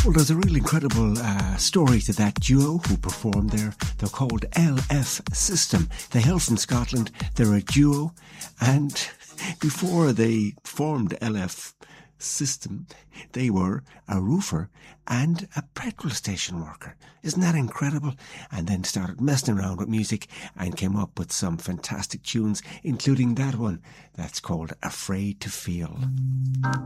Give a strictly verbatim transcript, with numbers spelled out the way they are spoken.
Well, there's a really incredible uh, story to that duo who performed there. They're called L F System. They hail from Scotland. They're a duo. And before they formed L F System, they were a roofer and a petrol station worker. Isn't that incredible? And then started messing around with music and came up with some fantastic tunes, including that one that's called Afraid to Feel.